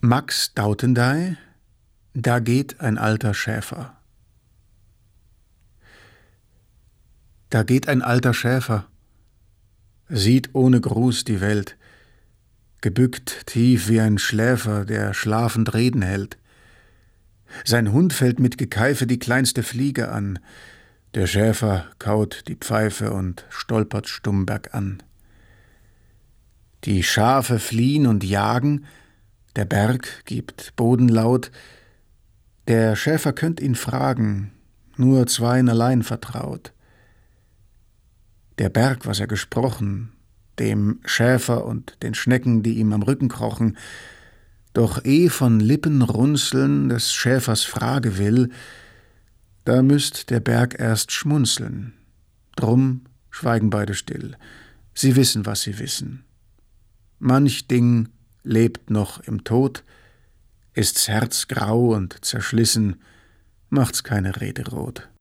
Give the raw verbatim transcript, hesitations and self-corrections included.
Max Dautendey, Da geht ein alter Schäfer. Da geht ein alter Schäfer, sieht ohne Gruß die Welt, gebückt tief wie ein Schläfer, der schlafend Reden hält. Sein Hund fällt mit Gekeife die kleinste Fliege an, der Schäfer kaut die Pfeife und stolpert stumm bergan. Die Schafe fliehen und jagen, der Berg gibt Bodenlaut, der Schäfer könnt ihn fragen, nur zweien allein vertraut. Der Berg, was er gesprochen, dem Schäfer und den Schnecken, die ihm am Rücken krochen, doch eh von Lippen runzeln des Schäfers Frage will, da müsst der Berg erst schmunzeln. Drum schweigen beide still, sie wissen, was sie wissen. Manch Ding lebt noch im Tod, ist's Herz grau und zerschlissen, macht's keine Rede rot.